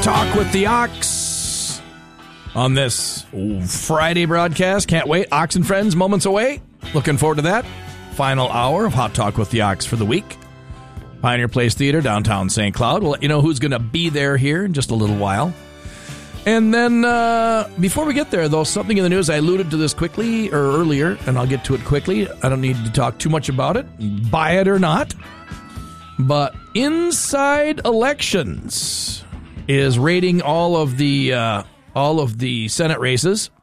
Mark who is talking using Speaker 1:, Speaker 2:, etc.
Speaker 1: Talk with the Ox on this Friday broadcast. Can't wait. Ox and Friends, moments away. Looking forward to that. Final hour of Hot Talk with the Ox for the week. Pioneer Place Theater, downtown St. Cloud. We'll let you know who's going to be there here in just a little while. And then before we get there, though, something in the news. I alluded to this quickly or earlier, and I'll get to it quickly. I don't need to talk too much about it, buy it or not. But Inside Elections is rating all of the Senate races